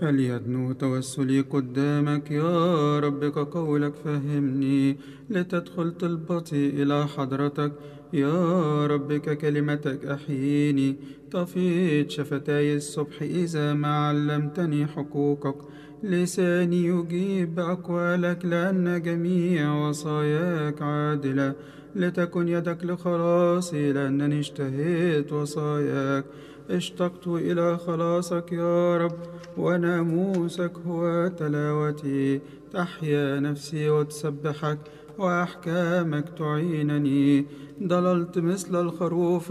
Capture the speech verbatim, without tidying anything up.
فليدنو توسلي قدامك يا رب كقولك فهمني، لتدخل طلبتي إلى حضرتك يا رب ككلمتك أحييني. طفيت شفتاي الصبح إذا ما علمتني حقوقك، لساني يجيب بأقوالك لأن جميع وصاياك عادلة. لتكن يدك لخلاصي لأنني اشتهيت وصاياك، اشتقت إلى خلاصك يا رب، وناموسك هو تلاوتي. تحيا نفسي وتسبحك وأحكامك تعينني. ضللت مثل الخروف